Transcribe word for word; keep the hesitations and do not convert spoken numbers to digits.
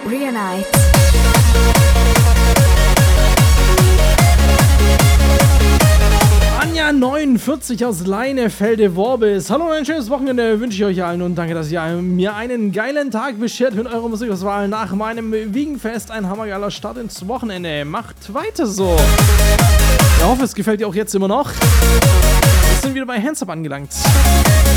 Reunite. Anja neunundvierzig aus Leinefelde-Worbis. Hallo und ein schönes Wochenende wünsche ich euch allen und danke, dass ihr mir einen geilen Tag beschert mit eurer Musikauswahl nach meinem Wiegenfest. Ein hammergeiler Start ins Wochenende. Macht weiter so. Ich hoffe, es gefällt dir auch jetzt immer noch. Wir sind wieder bei Hands Up angelangt.